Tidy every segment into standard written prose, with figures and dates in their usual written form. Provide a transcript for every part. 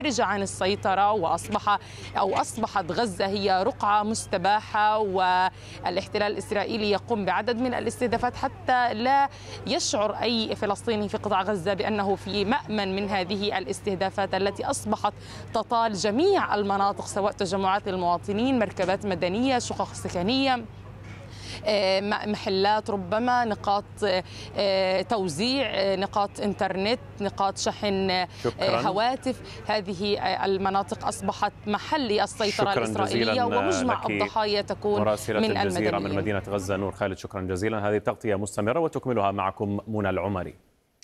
خارجة عن السيطرة، أصبحت غزة هي رقعة مستباحة، والاحتلال الإسرائيلي يقوم بعدد من الاستهدافات حتى لا يشعر أي فلسطيني في قطاع غزة بأنه في مأمن من هذه الاستهدافات التي أصبحت تطال جميع المناطق، سواء تجمعات المواطنين، مركبات مدنية، شقق سكنية، محلات، ربما نقاط توزيع، نقاط انترنت، نقاط شحن هواتف. هذه المناطق أصبحت محل السيطرة الإسرائيلية، ومجمع الضحايا تكون من الجزيرة من مدينة غزة. نور خالد، شكرا جزيلا. هذه التغطية مستمرة وتكملها معكم منى العمري.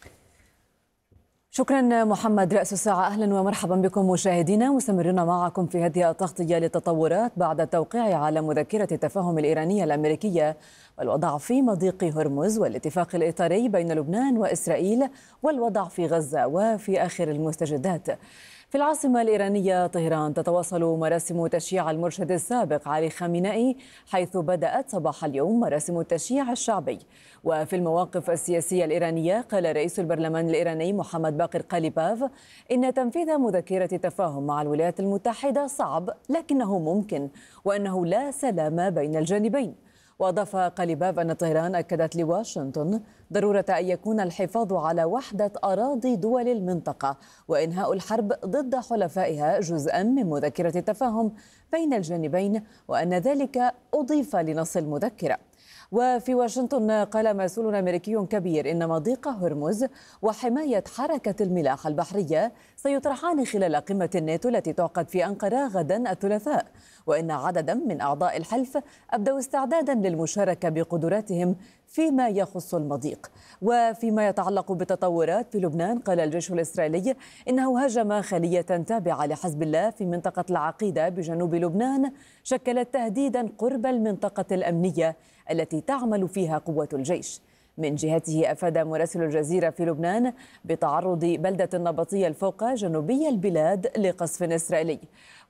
شكرا محمد. رأس الساعة، أهلا ومرحبا بكم مشاهدينا، مستمرين معكم في هذه التغطية للتطورات بعد التوقيع على مذكرة التفاهم الإيرانية الأمريكية والوضع في مضيق هرمز والاتفاق الإطاري بين لبنان وإسرائيل والوضع في غزة وفي آخر المستجدات. في العاصمة الإيرانية طهران تتواصل مراسم تشييع المرشد السابق علي خامنئي، حيث بدأت صباح اليوم مراسم التشييع الشعبي. وفي المواقف السياسية الإيرانية قال رئيس البرلمان الإيراني محمد باقر قاليباف إن تنفيذ مذكرة التفاهم مع الولايات المتحدة صعب لكنه ممكن، وأنه لا سلام بين الجانبين. وأضاف قاليباف أن طهران أكدت لواشنطن ضرورة أن يكون الحفاظ على وحدة أراضي دول المنطقة وإنهاء الحرب ضد حلفائها جزءا من مذكرة التفاهم بين الجانبين، وأن ذلك أضيف لنص المذكرة. وفي واشنطن قال مسؤول أمريكي كبير إن مضيق هرمز وحماية حركة الملاحة البحرية سيطرحان خلال قمة الناتو التي تعقد في أنقرة غدا الثلاثاء، وإن عددا من أعضاء الحلف أبدوا استعدادا للمشاركة بقدراتهم فيما يخص المضيق. وفيما يتعلق بالتطورات في لبنان قال الجيش الإسرائيلي إنه هاجم خلية تابعة لحزب الله في منطقة العقيدة بجنوب لبنان شكلت تهديدا قرب المنطقة الأمنية التي تعمل فيها قوة الجيش. من جهته أفاد مراسل الجزيرة في لبنان بتعرض بلدة النبطية الفوقة جنوبي البلاد لقصف إسرائيلي.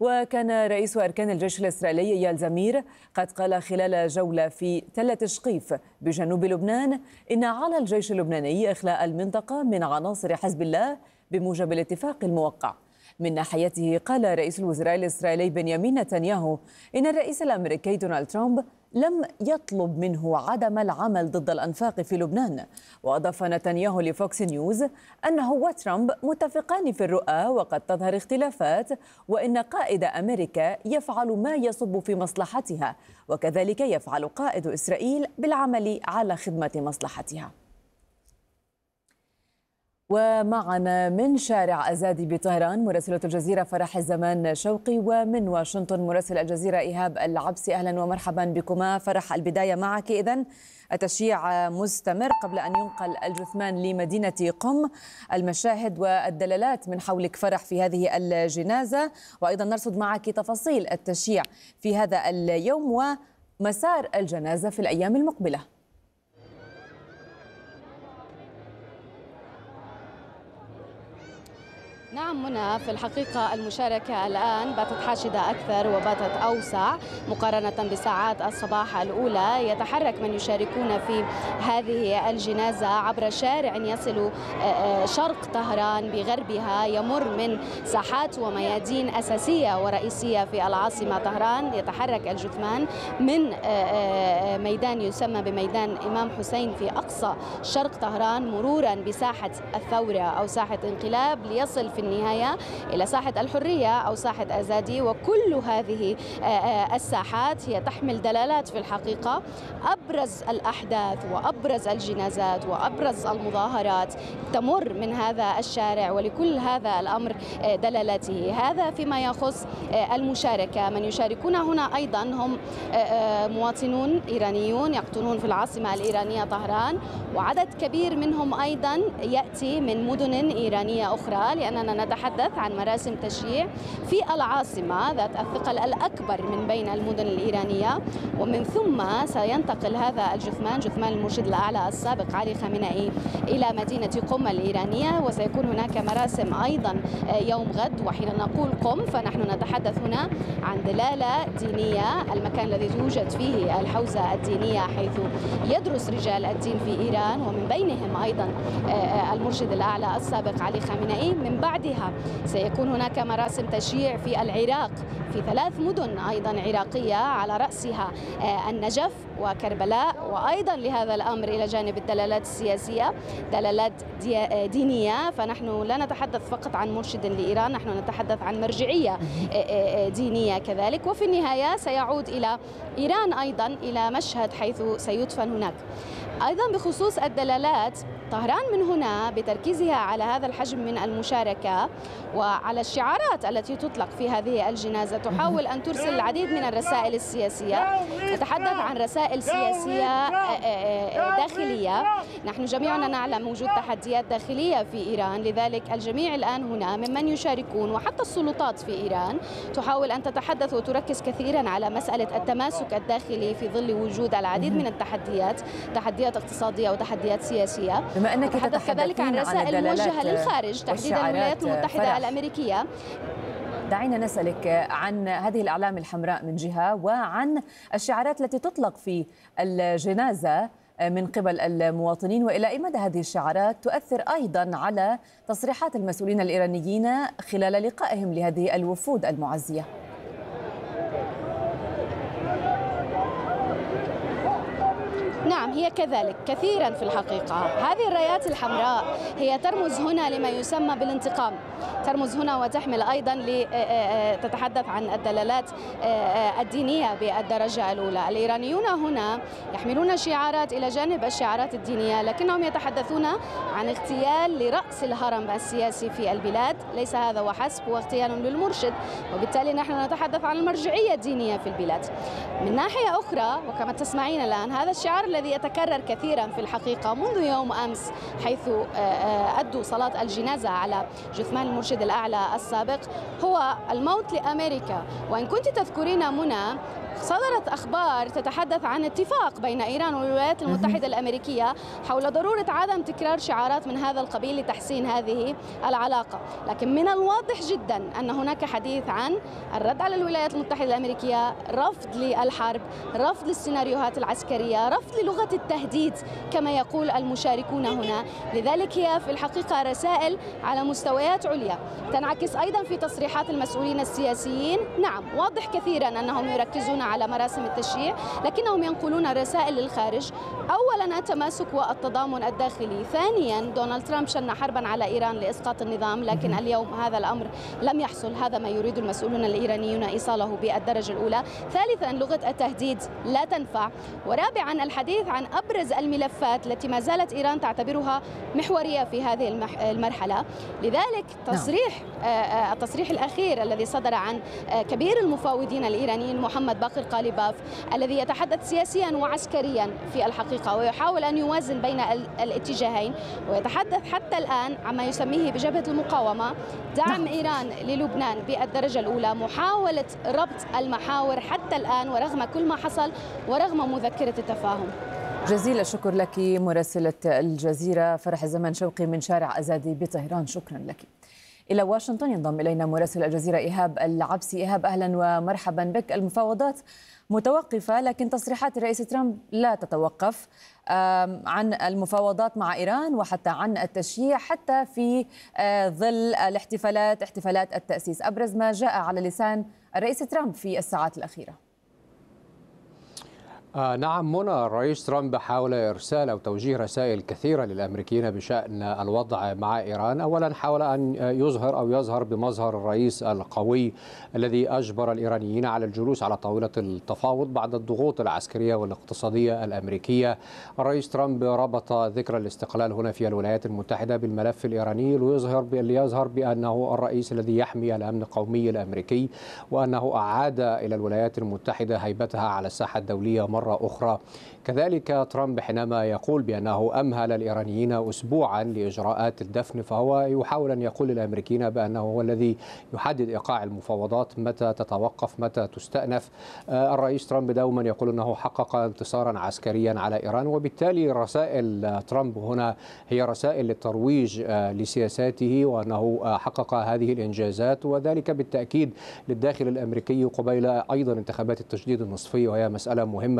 وكان رئيس أركان الجيش الإسرائيلي إيال زمير قد قال خلال جولة في تلة تشقيف بجنوب لبنان إن على الجيش اللبناني إخلاء المنطقة من عناصر حزب الله بموجب الاتفاق الموقع. من ناحيته قال رئيس الوزراء الإسرائيلي بنيامين نتنياهو إن الرئيس الأمريكي دونالد ترامب لم يطلب منه عدم العمل ضد الأنفاق في لبنان. وأضاف نتنياهو لفوكس نيوز أنه وترامب متفقان في الرؤى وقد تظهر اختلافات، وإن قائد أمريكا يفعل ما يصب في مصلحتها، وكذلك يفعل قائد إسرائيل بالعمل على خدمة مصلحتها. ومعنا من شارع أزادي بطهران مراسلة الجزيرة فرح الزمان شوقي، ومن واشنطن مراسل الجزيرة إيهاب العبسي. أهلا ومرحبا بكما. فرح، البداية معك. إذن التشييع مستمر قبل أن ينقل الجثمان لمدينة قم. المشاهد والدلالات من حولك فرح في هذه الجنازة، وأيضا نرصد معك تفاصيل التشييع في هذا اليوم ومسار الجنازة في الأيام المقبلة. نعم منى، في الحقيقة المشاركة الآن باتت حاشدة أكثر وباتت أوسع مقارنة بساعات الصباح الأولى. يتحرك من يشاركون في هذه الجنازة عبر شارع يصل شرق طهران بغربها، يمر من ساحات وميادين أساسية ورئيسية في العاصمة طهران. يتحرك الجثمان من ميدان يسمى بميدان إمام حسين في أقصى شرق طهران مرورا بساحة الثورة أو ساحة انقلاب ليصل في النهاية إلى ساحة الحرية أو ساحة أزادي. وكل هذه الساحات هي تحمل دلالات في الحقيقة. أبرز الأحداث وأبرز الجنازات وأبرز المظاهرات تمر من هذا الشارع، ولكل هذا الأمر دلالاته. هذا فيما يخص المشاركة. من يشاركون هنا أيضا هم مواطنون إيرانيون يقطنون في العاصمة الإيرانية طهران، وعدد كبير منهم أيضا يأتي من مدن إيرانية أخرى، لأننا نتحدث عن مراسم تشييع في العاصمة ذات الثقل الأكبر من بين المدن الإيرانية. ومن ثم سينتقل هذا الجثمان، جثمان المرشد الأعلى السابق علي خامنئي، إلى مدينة قم الإيرانية. وسيكون هناك مراسم أيضا يوم غد. وحين نقول قم فنحن نتحدث هنا عن دلالة دينية، المكان الذي توجد فيه الحوزة الدينية حيث يدرس رجال الدين في إيران، ومن بينهم أيضا المرشد الأعلى السابق علي خامنئي. من بعد بعدها سيكون هناك مراسم تشييع في العراق في 3 مدن أيضا عراقية، على رأسها النجف وكربلاء، وأيضا لهذا الأمر إلى جانب الدلالات السياسية دلالات دينية. فنحن لا نتحدث فقط عن مرشد لإيران، نحن نتحدث عن مرجعية دينية كذلك. وفي النهاية سيعود إلى إيران أيضا إلى مشهد حيث سيدفن هناك. أيضا بخصوص الدلالات، طهران من هنا بتركيزها على هذا الحجم من المشاركة وعلى الشعارات التي تطلق في هذه الجنازة تحاول أن ترسل العديد من الرسائل السياسية. نتحدث عن رسائل سياسية داخلية. نحن جميعنا نعلم وجود تحديات داخلية في إيران، لذلك الجميع الآن هنا ممن يشاركون وحتى السلطات في إيران تحاول أن تتحدث وتركز كثيرا على مسألة التماسك الداخلي في ظل وجود العديد من التحديات، تحديات اقتصادية وتحديات سياسية. بما أنك تحدث كذلك عن رسائل موجهة للخارج تحديدا الولايات المتحدة الأمريكية. دعينا نسألك عن هذه الأعلام الحمراء من جهة، وعن الشعارات التي تطلق في الجنازة من قبل المواطنين، وإلى أي مدى هذه الشعارات تؤثر أيضا على تصريحات المسؤولين الإيرانيين خلال لقائهم لهذه الوفود المعزية. نعم، هي كذلك كثيرا في الحقيقة. هذه الرايات الحمراء هي ترمز هنا لما يسمى بالانتقام، ترمز هنا وتحمل أيضا تتحدث عن الدلالات الدينية بالدرجة الأولى. الإيرانيون هنا يحملون شعارات إلى جانب الشعارات الدينية، لكنهم يتحدثون عن اغتيال لرأس الهرم السياسي في البلاد. ليس هذا وحسب، هو اغتيال للمرشد، وبالتالي نحن نتحدث عن المرجعية الدينية في البلاد. من ناحية أخرى، وكما تسمعين الآن، هذا الشعار الذي يتكرر كثيرا في الحقيقة منذ يوم أمس، حيث أدوا صلاة الجنازة على جثمان المرشد الأعلى السابق، هو الموت لأمريكا. وإن كنت تذكرين منى، صدرت أخبار تتحدث عن اتفاق بين إيران والولايات المتحدة الأمريكية حول ضرورة عدم تكرار شعارات من هذا القبيل لتحسين هذه العلاقة. لكن من الواضح جدا أن هناك حديث عن الرد على الولايات المتحدة الأمريكية، رفض للحرب، رفض للسيناريوهات العسكرية، رفض للغة التهديد كما يقول المشاركون هنا. لذلك هي في الحقيقة رسائل على مستويات عليا تنعكس أيضا في تصريحات المسؤولين السياسيين. نعم، واضح كثيرا أنهم يركزون على مراسم التشييع، لكنهم ينقلون رسائل للخارج. أولا التماسك والتضامن الداخلي، ثانيا دونالد ترامب شن حربا على إيران لإسقاط النظام، لكن اليوم هذا الأمر لم يحصل. هذا ما يريد المسؤولون الإيرانيون إيصاله بالدرجة الأولى. ثالثا لغة التهديد لا تنفع. ورابعا الحديث عن أبرز الملفات التي ما زالت إيران تعتبرها محورية في هذه المرحلة. لذلك التصريح الأخير الذي صدر عن كبير المفاوضين الإيرانيين محمد باقر قاليباف، الذي يتحدث سياسيا وعسكريا في الحقيقة ويحاول أن يوازن بين الاتجاهين، ويتحدث حتى الآن عما يسميه بجبهة المقاومة، دعم إيران للبنان بالدرجة الأولى، محاولة ربط المحاور حتى الآن ورغم كل ما حصل ورغم مذكرة التفاهم. جزيل الشكر لك مراسلة الجزيرة فرح الزمان شوقي من شارع أزادي بطهران، شكرا لك. إلى واشنطن ينضم إلينا مراسل الجزيرة إيهاب العبسي. إيهاب، أهلا ومرحبا بك. المفاوضات متوقفة، لكن تصريحات الرئيس ترامب لا تتوقف عن المفاوضات مع إيران وحتى عن التشييع، حتى في ظل احتفالات التأسيس. أبرز ما جاء على لسان الرئيس ترامب في الساعات الأخيرة. نعم منى، الرئيس ترامب حاول إرسال أو توجيه رسائل كثيرة للأمريكيين بشأن الوضع مع إيران. أولا حاول أن يظهر بمظهر الرئيس القوي الذي أجبر الإيرانيين على الجلوس على طاولة التفاوض بعد الضغوط العسكرية والاقتصادية الأمريكية. الرئيس ترامب ربط ذكرى الاستقلال هنا في الولايات المتحدة بالملف الإيراني ليظهر بأنه الرئيس الذي يحمي الأمن القومي الأمريكي، وأنه أعاد إلى الولايات المتحدة هيبتها على الساحة الدولية مرة أخرى. كذلك ترامب حينما يقول بأنه أمهل الإيرانيين أسبوعا لإجراءات الدفن، فهو يحاول أن يقول للأمريكيين بأنه هو الذي يحدد إيقاع المفاوضات، متى تتوقف، متى تستأنف. الرئيس ترامب دوما يقول أنه حقق انتصارا عسكريا على إيران، وبالتالي رسائل ترامب هنا هي رسائل للترويج لسياساته وأنه حقق هذه الإنجازات، وذلك بالتأكيد للداخل الأمريكي قبيل أيضا انتخابات التجديد النصفي، وهي مسألة مهمة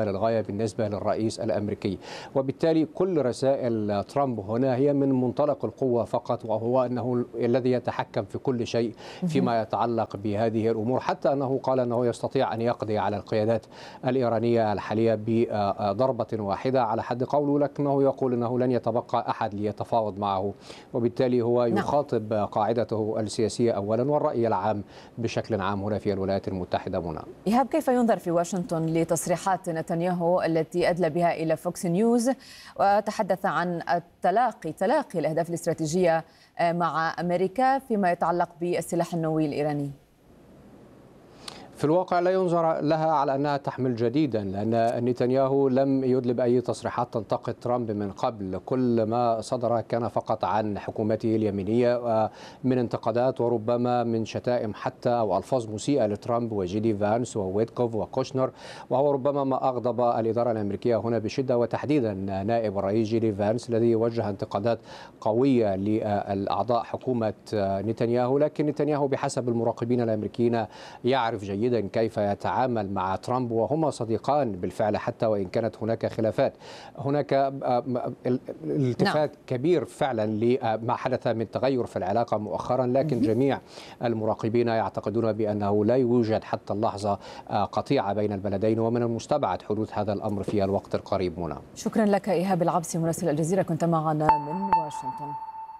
للغاية بالنسبة للرئيس الأمريكي. وبالتالي كل رسائل ترامب هنا هي من منطلق القوة فقط، وهو أنه الذي يتحكم في كل شيء فيما يتعلق بهذه الأمور، حتى أنه قال أنه يستطيع أن يقضي على القيادات الإيرانية الحالية بضربة واحدة على حد قوله، لكنه يقول أنه لن يتبقى أحد ليتفاوض معه. وبالتالي هو يخاطب قاعدته السياسية أولا والرأي العام بشكل عام هنا في الولايات المتحدة. منى إيهاب، كيف ينظر في واشنطن لتصريحات نتنياهو التي أدلى بها إلى فوكس نيوز وتحدث عن تلاقي الأهداف الاستراتيجية مع أمريكا فيما يتعلق بالسلاح النووي الإيراني؟ في الواقع لا ينظر لها على أنها تحمل جديدا، لأن نتنياهو لم يدلي بأي تصريحات تنتقد ترامب من قبل. كل ما صدر كان فقط عن حكومته اليمينية من انتقادات وربما من شتائم حتى أو ألفاظ مسيئة لترامب وجيدي فانس وويتكوف وكوشنر، وهو ربما ما أغضب الإدارة الأمريكية هنا بشدة، وتحديدا نائب الرئيس جيدي فانس الذي وجه انتقادات قوية للأعضاء حكومة نتنياهو. لكن نتنياهو بحسب المراقبين الأمريكيين يعرف جيدا كيف يتعامل مع ترامب، وهما صديقان بالفعل حتى وإن كانت هناك خلافات. هناك التفات كبير فعلا لما حدث من تغير في العلاقة مؤخرا، لكن جميع المراقبين يعتقدون بأنه لا يوجد حتى اللحظة قطيعة بين البلدين، ومن المستبعد حدوث هذا الأمر في الوقت القريب. منى، شكرا لك إيهاب العبسي مراسل الجزيرة، كنت معنا من واشنطن.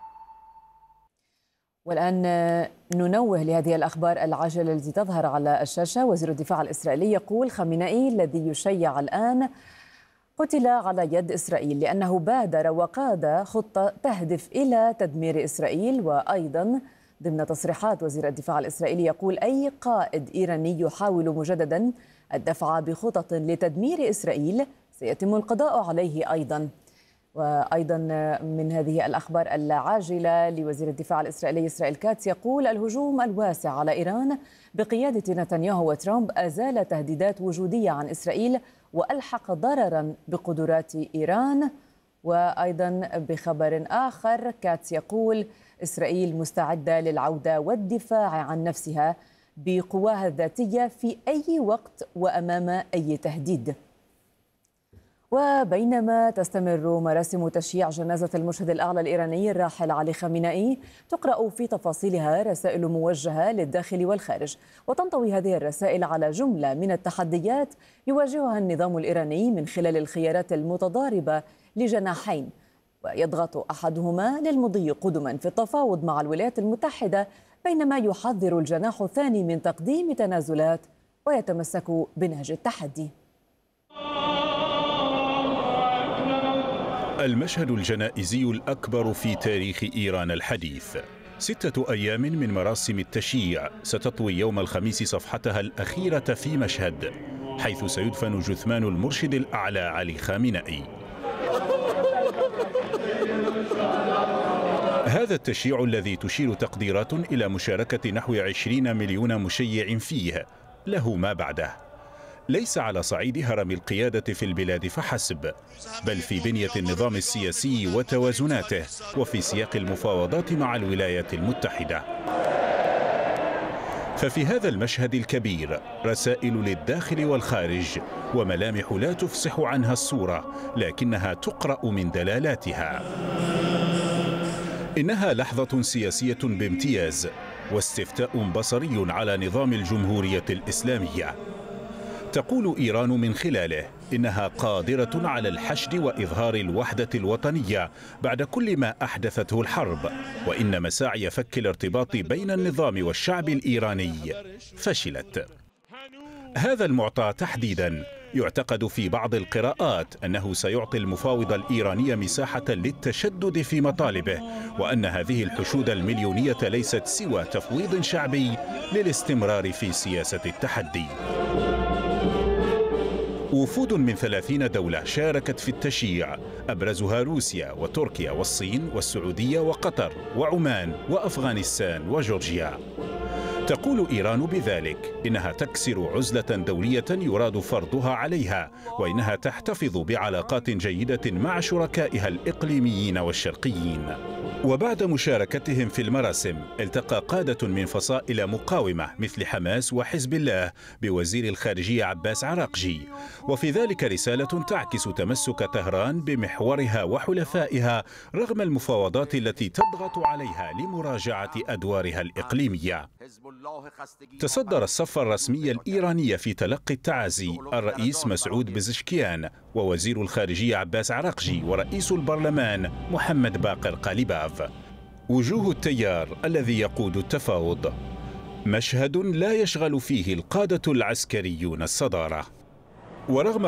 والآن ننوه لهذه الأخبار العاجلة التي تظهر على الشاشة. وزير الدفاع الإسرائيلي يقول خامنئي الذي يشيع الآن قتل على يد إسرائيل لأنه بادر وقاد خطة تهدف إلى تدمير إسرائيل. وأيضا ضمن تصريحات وزير الدفاع الإسرائيلي يقول أي قائد إيراني يحاول مجددا الدفع بخطط لتدمير إسرائيل سيتم القضاء عليه أيضا. وأيضا من هذه الأخبار العاجلة لوزير الدفاع الإسرائيلي إسرائيل كاتس يقول الهجوم الواسع على إيران بقيادة نتنياهو وترامب أزال تهديدات وجودية عن إسرائيل وألحق ضررا بقدرات إيران. وأيضا بخبر آخر كاتس يقول إسرائيل مستعدة للعودة والدفاع عن نفسها بقواها الذاتية في أي وقت وأمام أي تهديد. وبينما تستمر مراسم تشييع جنازة المرشد الأعلى الإيراني الراحل علي خامنئي تقرأ في تفاصيلها رسائل موجهة للداخل والخارج، وتنطوي هذه الرسائل على جملة من التحديات يواجهها النظام الإيراني من خلال الخيارات المتضاربة لجناحين، ويضغط أحدهما للمضي قدما في التفاوض مع الولايات المتحدة، بينما يحذر الجناح الثاني من تقديم تنازلات ويتمسك بنهج التحدي. المشهد الجنائزي الأكبر في تاريخ إيران الحديث. 6 أيام من مراسم التشييع ستطوي يوم الخميس صفحتها الأخيرة في مشهد، حيث سيدفن جثمان المرشد الأعلى علي خامنئي. هذا التشييع الذي تشير تقديرات إلى مشاركة نحو 20 مليون مشيع فيه له ما بعده، ليس على صعيد هرم القيادة في البلاد فحسب، بل في بنية النظام السياسي وتوازناته، وفي سياق المفاوضات مع الولايات المتحدة. ففي هذا المشهد الكبير رسائل للداخل والخارج، وملامح لا تفصح عنها الصورة لكنها تقرأ من دلالاتها. إنها لحظة سياسية بامتياز، واستفتاء بصري على نظام الجمهورية الإسلامية. تقول إيران من خلاله إنها قادرة على الحشد وإظهار الوحدة الوطنية بعد كل ما أحدثته الحرب، وإن مساعي فك الارتباط بين النظام والشعب الإيراني فشلت. هذا المعطى تحديدا يعتقد في بعض القراءات أنه سيعطي المفاوض الإيراني مساحة للتشدد في مطالبه، وأن هذه الحشود المليونية ليست سوى تفويض شعبي للاستمرار في سياسة التحدي. وفود من 30 دولة شاركت في التشييع، أبرزها روسيا وتركيا والصين والسعودية وقطر وعمان وأفغانستان وجورجيا. تقول إيران بذلك إنها تكسر عزلة دولية يراد فرضها عليها، وإنها تحتفظ بعلاقات جيدة مع شركائها الإقليميين والشرقيين. وبعد مشاركتهم في المراسم التقى قادة من فصائل مقاومة مثل حماس وحزب الله بوزير الخارجية عباس عراقجي، وفي ذلك رسالة تعكس تمسك طهران بمحورها وحلفائها رغم المفاوضات التي تضغط عليها لمراجعة أدوارها الإقليمية. تصدر الصف الرسمي الإيراني في تلقي التعازي الرئيس مسعود بزشكيان ووزير الخارجية عباس عراقجي ورئيس البرلمان محمد باقر قالباف. وجوه التيار الذي يقود التفاوض، مشهد لا يشغل فيه القادة العسكريون الصدارة. ورغم